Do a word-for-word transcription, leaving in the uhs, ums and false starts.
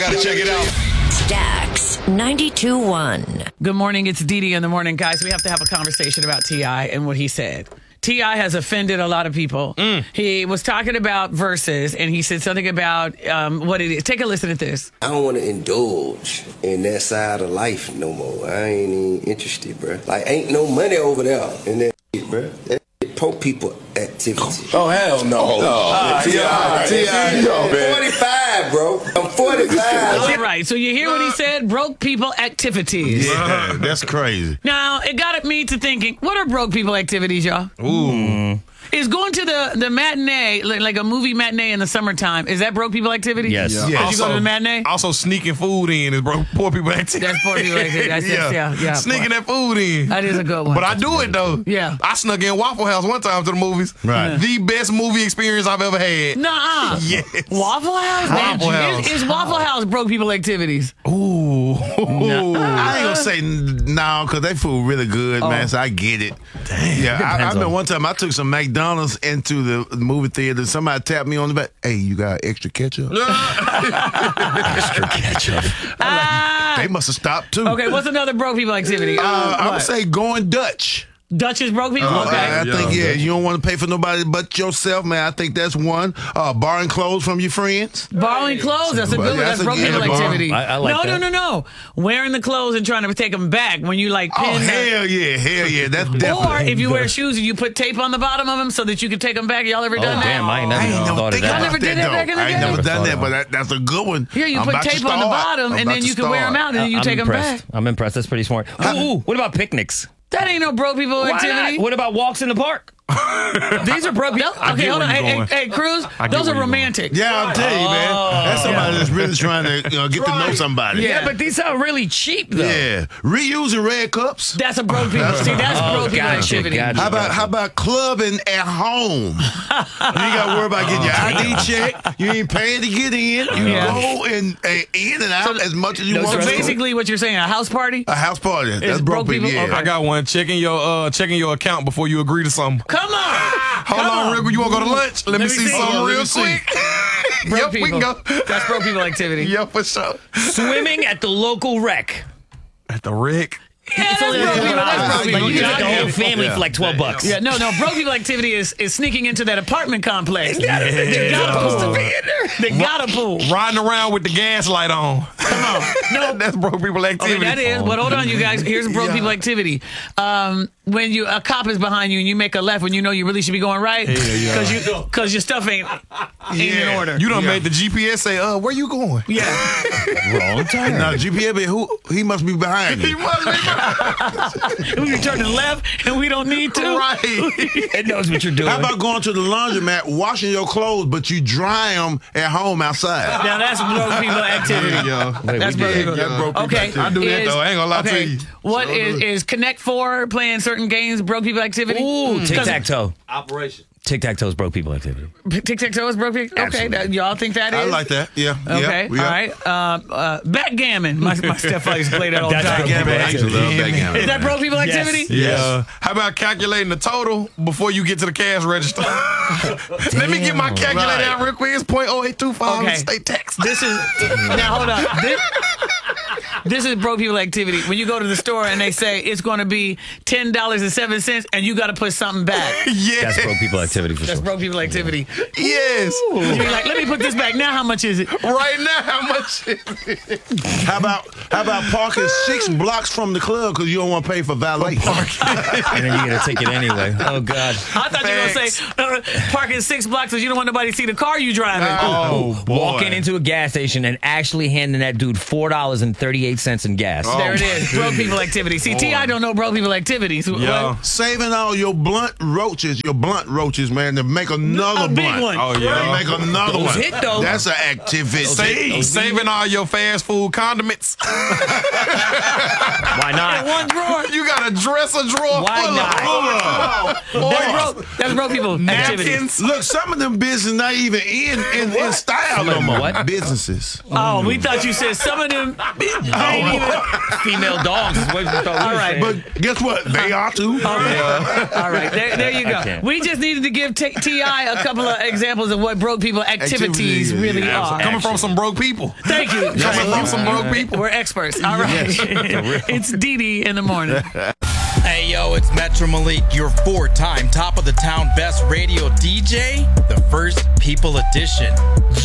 Gotta check it out. Stax ninety-two point one. Good morning. It's Dee Dee in the morning, guys. We have to have a conversation about T I and what he said. T I has offended a lot of people. Mm. He was talking about verses, and he said something about um, what it is. Take a listen at this. I don't want to indulge in that side of life no more. I ain't even interested, bro. Like, ain't no money over there in that shit, bro. That shit poor people activity. Oh, hell no. Oh, T I, T I, I'm forty-five, bro. I'm forty-five. All right, so you hear what he said? Broke people activities. Yeah, that's crazy. Now, it got me to thinking, what are broke people activities, y'all? Ooh. Is going to the, the matinee, like, like a movie matinee in the summertime, is that broke people activity? Yes. Because Yeah. you go to the matinee? Also, sneaking food in is broke poor people activity. That's poor people activity. That's, yeah. yeah, yeah. Sneaking poor. that food in. That is a good one. But I do it, though. Yeah. I snuck in Waffle House one time to the movies. Right. The best movie experience I've ever had. Nuh-uh. Yes. Waffle House? Waffle Man, House. Is, is Waffle House broke people activities? Ooh. Ah. I ain't gonna say no, because they food really good, man, so I get it. Damn. Yeah, I, I Depends remember on- one time I took some McDonald's into the movie theater. Somebody tapped me on the back. Hey, you got extra ketchup? Extra ketchup. Ah. They must have stopped, too. Okay, what's another broke people activity? Uh, I What? would say going Dutch. Dutch is broke people? Uh, okay. I, I think, yeah, you don't want to pay for nobody but yourself, man. I think that's one. Uh, borrowing clothes from your friends. Borrowing clothes, that's a good one. That's That's a broke good people one. activity. I- I like no, that. no, no, no. Wearing the clothes and trying to take them back when you like Oh, pin the- hell yeah, hell yeah. That's definitely. Or if you wear shoes and you put tape on the bottom of them so that you can take them back. Y'all ever Oh, done that? damn, I ain't never, I ain't never thought of think that. Y'all about never did that though. back in the I ain't day? never Never done thought that, of but it. that, that's a good one. Yeah, you I'm put about to tape on the start. bottom I'm and about then to you can wear them start. out and then you I'm take them impressed. back. I'm impressed. That's pretty smart. Ooh, ooh, what about picnics? That ain't no broke people Why activity. not? What about walks in the park? These are broke people. Okay, hold on. where Hey, you're hey, hey, Cruz, get those where are you're romantic. Yeah, I'll tell you, man. That's somebody that's really trying to you know, get to know somebody. Yeah. Yeah, but these sound really cheap, though. Yeah. Reusing red cups. That's a broke people. See, that's Oh, broke people gotcha, activity. gotcha. How about how about clubbing at home? You ain't got to worry about getting your I D check. You ain't paying to get in. You Yeah. go and, and in and out as much as you no want So to. stress. basically what you're saying, a house party? A house party. That's broke broke people. people? Yeah. Okay. I got one. Checking your uh, checking your account before you agree to something. Come on. Hold Come on, real quick. You want to go to lunch? Let, me me see, see. something Hold on, let real me see. quick. Broke Yep, we people. can go. That's broke people activity. Yeah, for sure. Swimming at the local rec. At the Rick. Yeah, that's broke people. That's broke people. Like, you get the Yeah. whole family for like twelve bucks. Yeah, no, no. Broke people activity is, is sneaking into that apartment complex. They got a pool. They got a pool. Riding around with the gas light on. Come on. No, That's broke people activity. okay, that is. But hold on, you guys. Here's a broke Yeah. people activity. Um, when you a cop is behind you and you make a left when you know you really should be going right, because you because your stuff ain't ain't in Yeah. order. You done Yeah. made the G P S say, uh, where you going? yeah. Wrong time. Now, G P S, but who he must be behind He you. must be We turn to the left and we don't need to. right. It knows what you're doing. How about going to the laundromat, washing your clothes, but you dry them at home outside? Now that's broke people activity. Wait, That's we broke did. people. That's broke people Okay, activity. I do that, is- though. I ain't gonna lie to okay, you. What So is do it. is Connect Four playing certain games broke people activity? Ooh, tic tac toe. Operation. Tic tac toe is broke people activity. Tic tac toe is broke people. Okay, Absolutely. that, y'all think that is? I like that. Yeah. Okay, Yeah. all right. Um, uh, backgammon. My, my stepfather used to play that all the That's time. broke people I used to love backgammon. Is that broke people activity? Yeah. How about calculating the total before you get to the cash register? Let me get my Damn. calculator Right. out real quick. It's point oh eight two five Okay. state tax. This is now hold on. This, this is broke people activity. When you go to the store and they say it's going to be ten dollars and seven cents, and you got to put something back. Yes. That's broke people activity for That's sure. broke people activity. Yes. You be like, let me put this back now. How much is it? Right now, how much? How about how about parking six blocks from the club because you don't want to pay for valet? And then you get a ticket anyway. Oh, God. I thought you were going to say uh, parking six blocks because you don't want nobody to see the car you driving. Oh, boy. Walking into a gas station and actually handing that dude four dollars and thirty-eight cents in gas. There it is. Broke people activity. See, T I don't know broke people activities. Yeah. Saving all your blunt roaches, your blunt roaches, man, to make another A big blunt. one. Oh, yeah. To make another Those one. hit, though. That's an activity. Sa- saving all your fast food condiments. Why not? One drawer. You got a dresser drawer Why full not? of full of That's broke. That's broke people activity. napkins. Look, some of them businesses not even in in, in style no more. What? Businesses. Oh, we thought you said some of them ain't even. Female dogs is what we thought we All were right, saying. But guess what? They are too. Okay. All right, there, there you I go. can't. We just needed to give T I a couple of examples of what broke people activities Activities, really yeah, are. Coming from some broke people. Thank you. Coming from some broke people. We're experts. All right. It's Dee Dee in the morning. Hey, yo, it's Metro Malik, your four-time top of the town best radio D J, the First People Edition.